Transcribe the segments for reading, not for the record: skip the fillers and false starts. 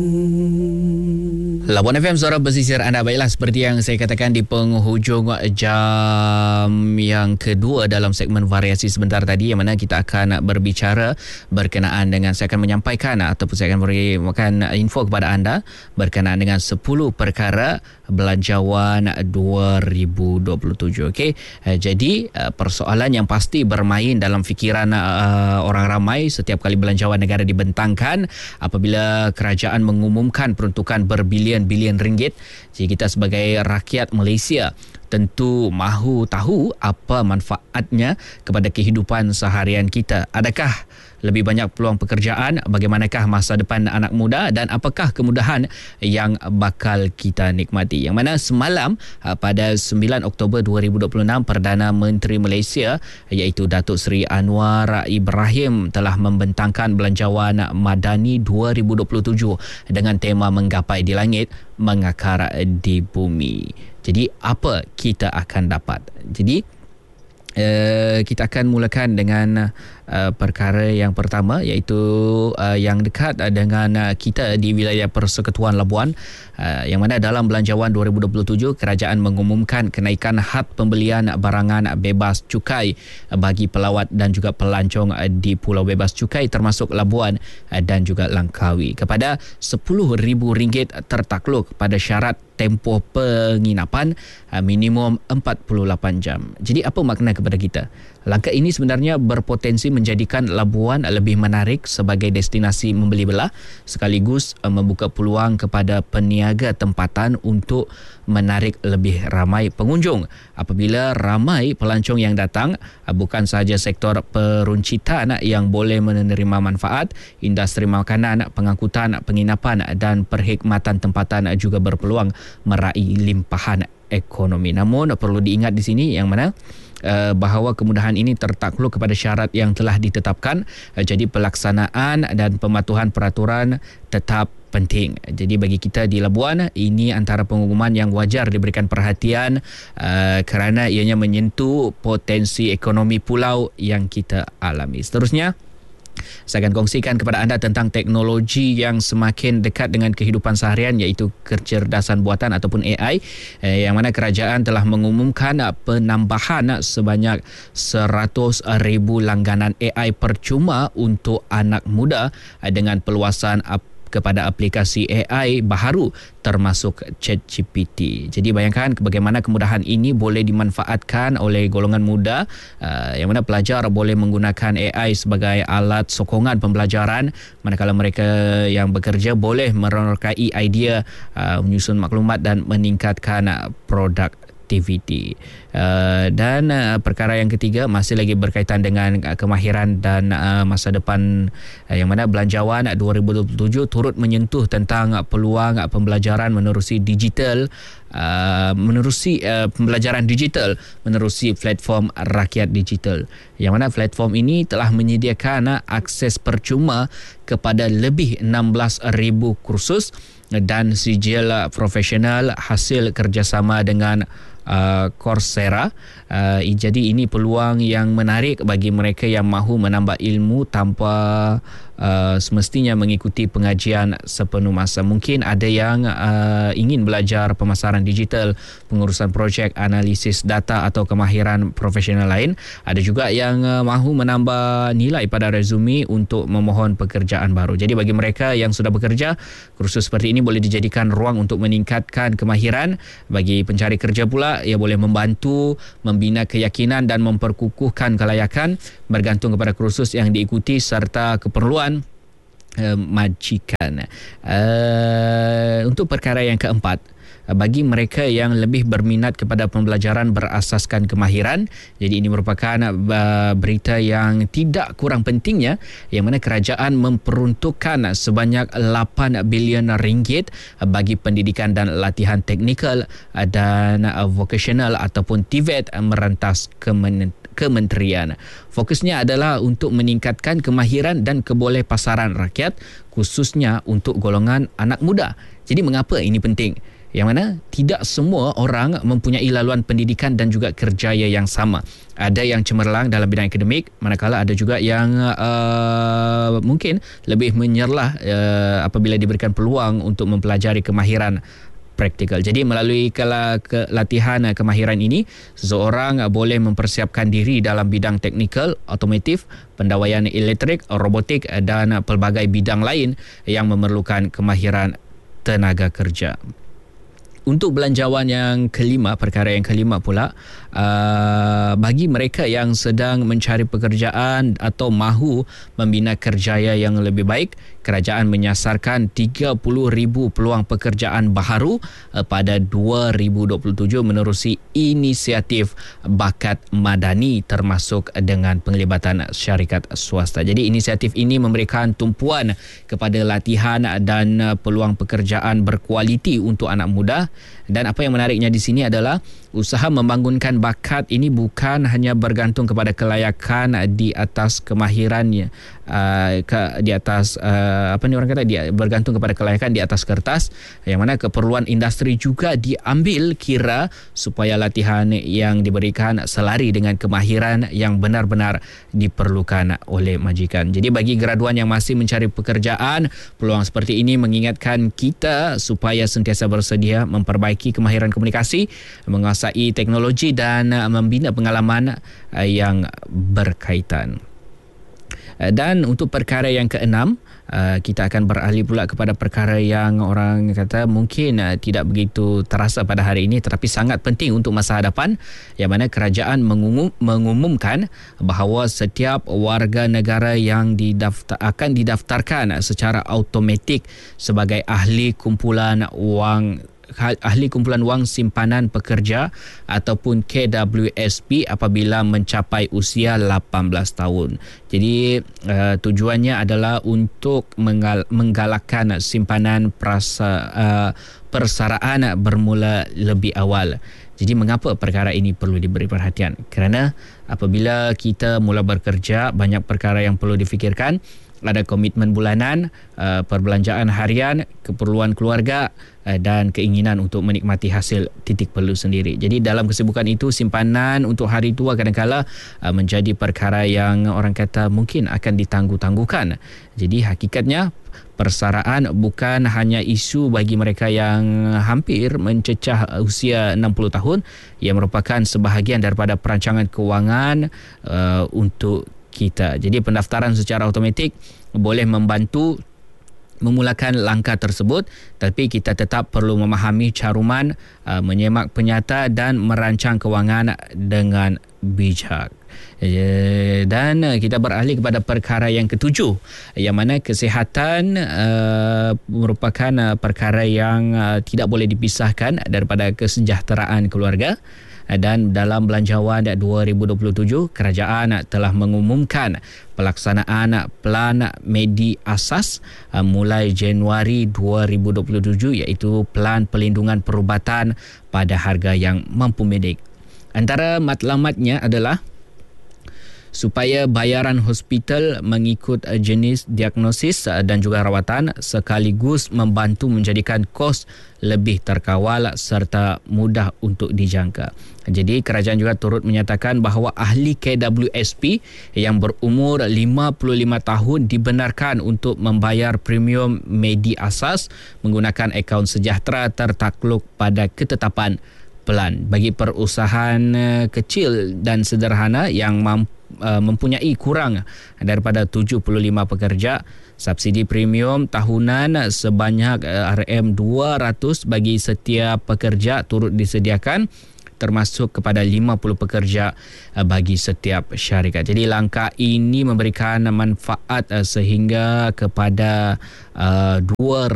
Labuan FM, suara pesisir anda. Baiklah, seperti yang saya katakan di penghujung jam yang kedua dalam segmen variasi sebentar tadi, yang mana kita akan berbicara berkenaan dengan, saya akan menyampaikan ataupun saya akan berikan info kepada anda berkenaan dengan 10 perkara belanjawan 2027. Okey, jadi persoalan yang pasti bermain dalam fikiran orang ramai setiap kali belanjawan negara dibentangkan apabila kerajaan mengumumkan peruntukan berbilion-bilion ringgit. Jadi kita sebagai rakyat Malaysia tentu mahu tahu apa manfaatnya kepada kehidupan seharian kita. Adakah lebih banyak peluang pekerjaan, bagaimanakah masa depan anak muda dan apakah kemudahan yang bakal kita nikmati. Yang mana semalam pada 9 Oktober 2026, Perdana Menteri Malaysia iaitu Datuk Seri Anwar Ibrahim telah membentangkan belanjawan Madani 2027 dengan tema Menggapai di Langit, Mengakar di Bumi. Jadi apa kita akan dapat? Jadi kita akan mulakan dengan perkara yang pertama, iaitu yang dekat dengan kita di wilayah Persekutuan Labuan, yang mana dalam belanjawan 2027 kerajaan mengumumkan kenaikan had pembelian barangan bebas cukai bagi pelawat dan juga pelancong di Pulau Bebas Cukai termasuk Labuan dan juga Langkawi kepada RM10,000 tertakluk pada syarat tempoh penginapan minimum 48 jam. Jadi apa makna kepada kita? Langkah ini sebenarnya berpotensi menjadikan Labuan lebih menarik sebagai destinasi membeli belah, sekaligus membuka peluang kepada peniaga tempatan untuk menarik lebih ramai pengunjung. Apabila ramai pelancong yang datang, bukan sahaja sektor peruncitan yang boleh menerima manfaat, industri makanan, pengangkutan, penginapan dan perkhidmatan tempatan juga berpeluang meraih limpahan ekonomi. Namun perlu diingat di sini yang mana bahawa kemudahan ini tertakluk kepada syarat yang telah ditetapkan. Jadi pelaksanaan dan pematuhan peraturan tetap penting. Jadi bagi kita di Labuan, ini antara pengumuman yang wajar diberikan perhatian kerana ianya menyentuh potensi ekonomi pulau yang kita alami. Seterusnya, saya akan kongsikan kepada anda tentang teknologi yang semakin dekat dengan kehidupan seharian, iaitu kecerdasan buatan ataupun AI, yang mana kerajaan telah mengumumkan penambahan sebanyak 100,000 langganan AI percuma untuk anak muda dengan peluasan kepada aplikasi AI baharu termasuk ChatGPT. Jadi bayangkan bagaimana kemudahan ini boleh dimanfaatkan oleh golongan muda, yang mana pelajar boleh menggunakan AI sebagai alat sokongan pembelajaran, manakala mereka yang bekerja boleh merokai idea, menyusun maklumat dan meningkatkan produktiviti. Dan perkara yang ketiga masih lagi berkaitan dengan kemahiran dan masa depan, yang mana belanjawan 2027 turut menyentuh tentang peluang pembelajaran menerusi digital, pembelajaran digital menerusi platform Rakyat Digital, yang mana platform ini telah menyediakan akses percuma kepada lebih 16,000 kursus dan sijil profesional hasil kerjasama dengan Coursera. Jadi ini peluang yang menarik bagi mereka yang mahu menambah ilmu tanpa semestinya mengikuti pengajian sepenuh masa. Mungkin ada yang ingin belajar pemasaran digital, pengurusan projek, analisis data atau kemahiran profesional lain. Ada juga yang mahu menambah nilai pada resume untuk memohon pekerjaan baru. Jadi bagi mereka yang sudah bekerja, kursus seperti ini boleh dijadikan ruang untuk meningkatkan kemahiran. Bagi pencari kerja pula, ia boleh membantu membina keyakinan dan memperkukuhkan kelayakan bergantung kepada kursus yang diikuti serta keperluan majikan. Untuk perkara yang keempat, bagi mereka yang lebih berminat kepada pembelajaran berasaskan kemahiran, jadi ini merupakan berita yang tidak kurang pentingnya, yang mana kerajaan memperuntukkan sebanyak 8 bilion ringgit bagi pendidikan dan latihan teknikal dan vocational ataupun TVET merentas kementerian. Fokusnya adalah untuk meningkatkan kemahiran dan kebolehpasaran rakyat, khususnya untuk golongan anak muda. Jadi mengapa ini penting? yang mana tidak semua orang mempunyai laluan pendidikan dan juga kerjaya yang sama. Ada yang cemerlang dalam bidang akademik, manakala ada juga yang mungkin lebih menyerlah apabila diberikan peluang untuk mempelajari kemahiran praktikal. Jadi melalui latihan kemahiran ini, seseorang boleh mempersiapkan diri dalam bidang teknikal, otomotif, pendawaian elektrik, robotik dan pelbagai bidang lain yang memerlukan kemahiran tenaga kerja. Untuk belanjawan yang kelima, perkara yang kelima pula, bagi mereka yang sedang mencari pekerjaan atau mahu membina kerjaya yang lebih baik, kerajaan menyasarkan 30,000 peluang pekerjaan baharu pada 2027 menerusi inisiatif bakat madani termasuk dengan penglibatan syarikat swasta. Jadi inisiatif ini memberikan tumpuan kepada latihan dan peluang pekerjaan berkualiti untuk anak muda. Dan apa yang menariknya di sini adalah usaha membangunkan bakat ini bukan hanya bergantung kepada kelayakan di atas kemahirannya, di atas bergantung kepada kelayakan di atas kertas, yang mana keperluan industri juga diambil kira supaya latihan yang diberikan selari dengan kemahiran yang benar-benar diperlukan oleh majikan. Jadi bagi graduan yang masih mencari pekerjaan, peluang seperti ini mengingatkan kita supaya sentiasa bersedia memperbaiki kemahiran komunikasi, menguasai teknologi dan membina pengalaman yang berkaitan. Dan untuk perkara yang keenam, kita akan beralih pula kepada perkara yang orang kata mungkin tidak begitu terasa pada hari ini tetapi sangat penting untuk masa hadapan, yang mana kerajaan mengumumkan bahawa setiap warga negara yang akan didaftarkan secara automatik sebagai ahli kumpulan wang simpanan pekerja ataupun KWSP apabila mencapai usia 18 tahun. Jadi tujuannya adalah untuk menggalakkan simpanan persaraan bermula lebih awal. Jadi mengapa perkara ini perlu diberi perhatian? Kerana apabila kita mula bekerja, banyak perkara yang perlu difikirkan. Ada komitmen bulanan, perbelanjaan harian, keperluan keluarga dan keinginan untuk menikmati hasil titik perlu sendiri. Jadi dalam kesibukan itu, simpanan untuk hari tua kadang-kala menjadi perkara yang orang kata mungkin akan ditangguh-tangguhkan. Jadi hakikatnya persaraan bukan hanya isu bagi mereka yang hampir mencecah usia 60 tahun. Ia merupakan sebahagian daripada perancangan kewangan untuk kita. Jadi pendaftaran secara automatik boleh membantu memulakan langkah tersebut, tapi kita tetap perlu memahami caruman, menyemak penyata dan merancang kewangan dengan bijak. Dan kita beralih kepada perkara yang ketujuh, yang mana kesihatan merupakan perkara yang tidak boleh dipisahkan daripada kesejahteraan keluarga. Dan dalam belanjawan 2027, kerajaan telah mengumumkan pelaksanaan Pelan Medi Asas mulai Januari 2027, iaitu Pelan Perlindungan Perubatan pada harga yang mempumedik. Antara matlamatnya adalah supaya bayaran hospital mengikut jenis diagnosis dan juga rawatan, sekaligus membantu menjadikan kos lebih terkawal serta mudah untuk dijangka. Jadi kerajaan juga turut menyatakan bahawa ahli KWSP yang berumur 55 tahun dibenarkan untuk membayar premium Medi Asas menggunakan akaun sejahtera tertakluk pada ketetapan pelan. Bagi perusahaan kecil dan sederhana yang mempunyai kurang daripada 75 pekerja, subsidi premium tahunan sebanyak RM200 bagi setiap pekerja turut disediakan, termasuk kepada 50 pekerja bagi setiap syarikat. Jadi langkah ini memberikan manfaat sehingga kepada 200,000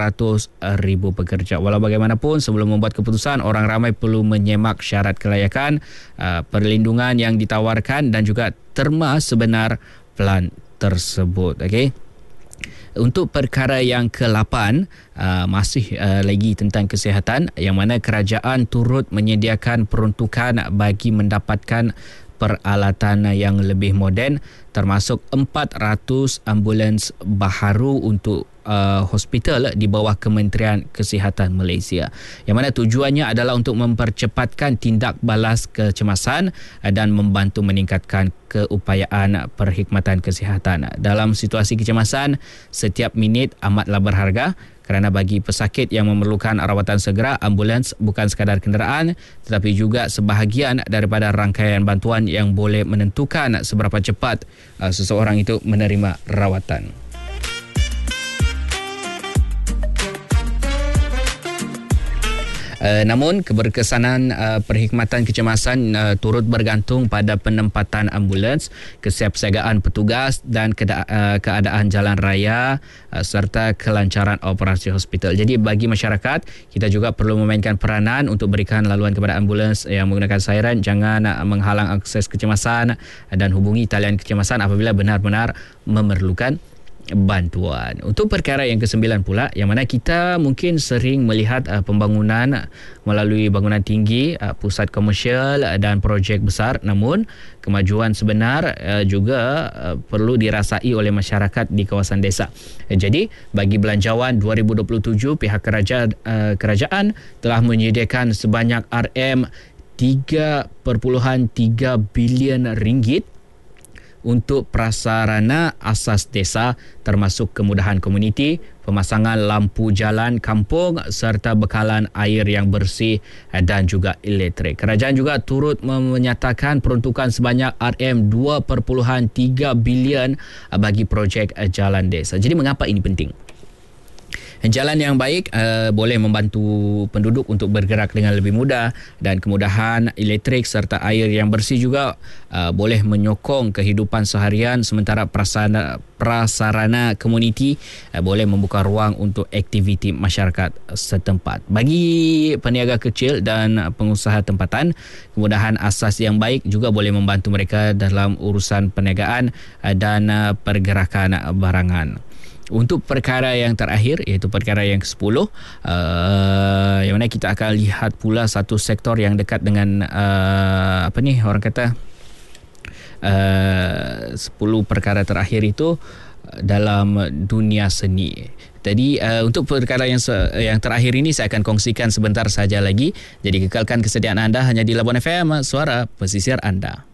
pekerja. Walau bagaimanapun, sebelum membuat keputusan, orang ramai perlu menyemak syarat kelayakan, perlindungan yang ditawarkan dan juga terma sebenar pelan tersebut. Okey. Untuk perkara yang ke-8, masih lagi tentang kesihatan, yang mana kerajaan turut menyediakan peruntukan bagi mendapatkan peralatan yang lebih moden, termasuk 400 ambulans baharu untuk hospital di bawah Kementerian Kesihatan Malaysia, yang mana tujuannya adalah untuk mempercepatkan tindak balas kecemasan dan membantu meningkatkan keupayaan perkhidmatan kesihatan. Dalam situasi kecemasan, setiap minit amatlah berharga, kerana bagi pesakit yang memerlukan rawatan segera, ambulans bukan sekadar kenderaan tetapi juga sebahagian daripada rangkaian bantuan yang boleh menentukan seberapa cepat seseorang itu menerima rawatan. Namun keberkesanan perkhidmatan kecemasan turut bergantung pada penempatan ambulans, kesiapsiagaan petugas dan keadaan jalan raya serta kelancaran operasi hospital. Jadi bagi masyarakat, kita juga perlu memainkan peranan untuk berikan laluan kepada ambulans yang menggunakan siren. Jangan menghalang akses kecemasan dan hubungi talian kecemasan apabila benar-benar memerlukan bantuan. Untuk perkara yang ke-9 pula, yang mana kita mungkin sering melihat pembangunan melalui bangunan tinggi, pusat komersial dan projek besar, namun kemajuan sebenar juga perlu dirasai oleh masyarakat di kawasan desa. Jadi bagi belanjawan 2027, pihak kerajaan telah menyediakan sebanyak RM3.3 bilion ringgit untuk prasarana asas desa, termasuk kemudahan komuniti, pemasangan lampu jalan kampung serta bekalan air yang bersih dan juga elektrik. Kerajaan juga turut menyatakan peruntukan sebanyak RM2.3 bilion bagi projek jalan desa. Jadi mengapa ini penting? Jalan yang baik boleh membantu penduduk untuk bergerak dengan lebih mudah, dan kemudahan elektrik serta air yang bersih juga boleh menyokong kehidupan seharian, sementara prasarana komuniti boleh membuka ruang untuk aktiviti masyarakat setempat. Bagi peniaga kecil dan pengusaha tempatan, kemudahan asas yang baik juga boleh membantu mereka dalam urusan perniagaan dan pergerakan barangan. Untuk perkara yang terakhir, iaitu perkara yang ke-10, yang mana kita akan lihat pula satu sektor yang dekat dengan 10 perkara terakhir itu dalam dunia seni. Jadi untuk perkara yang terakhir ini saya akan kongsikan sebentar saja lagi. Jadi kekalkan kesediaan anda hanya di Labuan FM, suara pesisir anda.